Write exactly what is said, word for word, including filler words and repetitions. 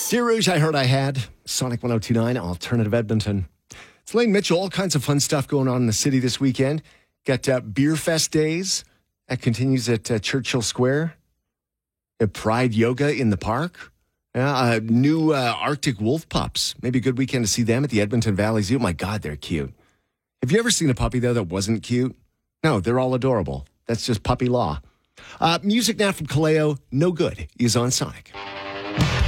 Rouge, I heard I had. Sonic one oh two point nine, Alternative Edmonton. It's Lane Mitchell. All kinds of fun stuff going on in the city this weekend. Got uh, Beer Fest days. That continues at uh, Churchill Square. Uh, Pride Yoga in the park. Yeah, uh, new uh, Arctic wolf pups. Maybe a good weekend to see them at the Edmonton Valley Zoo. My God, they're cute. Have you ever seen a puppy, though, that wasn't cute? No, they're all adorable. That's just puppy law. Uh, music now from Kaleo. No Good is on Sonic.